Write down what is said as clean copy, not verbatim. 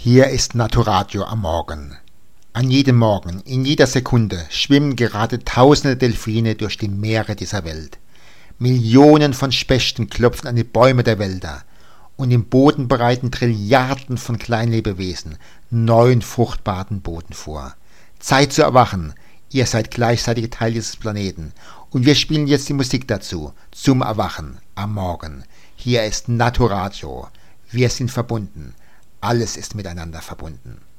Hier ist Naturadio am Morgen. An jedem Morgen, in jeder Sekunde schwimmen gerade tausende Delfine durch die Meere dieser Welt. Millionen von Spechten klopfen an die Bäume der Wälder. Und im Boden bereiten Trilliarden von Kleinlebewesen neuen fruchtbaren Boden vor. Zeit zu erwachen, ihr seid gleichzeitig Teil dieses Planeten. Und wir spielen jetzt die Musik dazu, zum Erwachen am Morgen. Hier ist Naturadio. Wir sind verbunden. Alles ist miteinander verbunden.